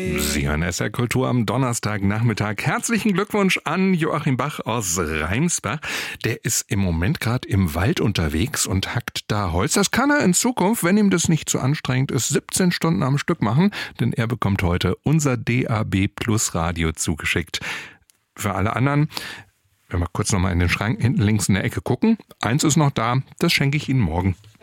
Sie hören SR Kultur am Donnerstagnachmittag. Herzlichen Glückwunsch an Joachim Bach aus Reimsbach. Der ist im Moment gerade im Wald unterwegs und hackt da Holz. Das kann er in Zukunft, wenn ihm das nicht zu anstrengend ist, 17 Stunden am Stück machen, denn er bekommt heute unser DAB Plus Radio zugeschickt. Für alle anderen, wenn wir kurz nochmal in den Schrank hinten links in der Ecke gucken, eins ist noch da, das schenke ich Ihnen morgen.